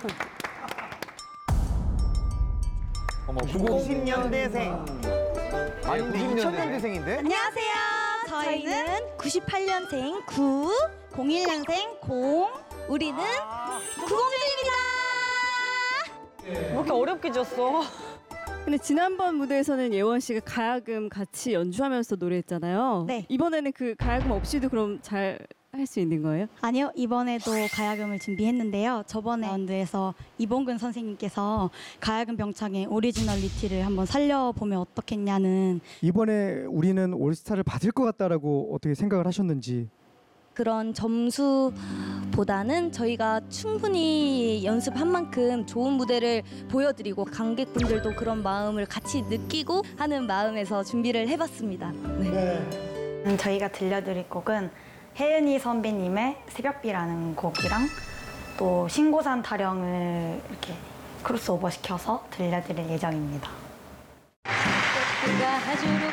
어머, 90년대생. 아닌데 2000년대생인데? 안녕하세요. 저희는 98년생 9, 01년생 0, 우리는 90입니다. 왜 이렇게 어렵게 지었어? 근데 지난번 무대에서는 예원 씨가 가야금 같이 연주하면서 노래했잖아요. 네. 이번에는 그 가야금 없이도 그럼 잘 할 수 있는 거예요? 아니요, 이번에도 가야금을 준비했는데요. 저번에 라운드에서 이봉근 선생님께서 가야금 병창의 오리지널리티를 한번 살려보면 어떻겠냐는 이번에 우리는 올스타를 받을 것 같다라고 어떻게 생각을 하셨는지. 그런 점수보다는 저희가 충분히 연습한 만큼 좋은 무대를 보여드리고 관객분들도 그런 마음을 같이 느끼고 하는 마음에서 준비를 해봤습니다. 네. 저희가 들려드릴 곡은 혜은이 선배님의 새벽비라는 곡이랑 또 신고산 타령을 이렇게 크로스오버 시켜서 들려드릴 예정입니다. 가주로